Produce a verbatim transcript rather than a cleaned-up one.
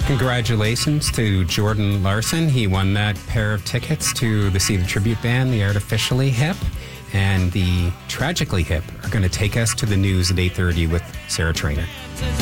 Congratulations to Jordan Larson. He won that pair of tickets to the See the Tribute Band, the Artificially Hip, and the Tragically Hip are going to take us to the news at eight thirty with Sarah Trainer.